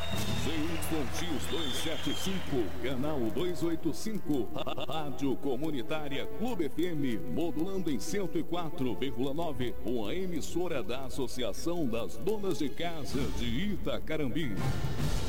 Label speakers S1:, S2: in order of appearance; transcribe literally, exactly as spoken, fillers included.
S1: Z Y X duzentos e setenta e cinco, canal duzentos e oitenta e cinco, Rádio Comunitária Clube F M, modulando em cento e quatro vírgula nove, uma emissora da Associação das Donas de Casa de Itacarambi.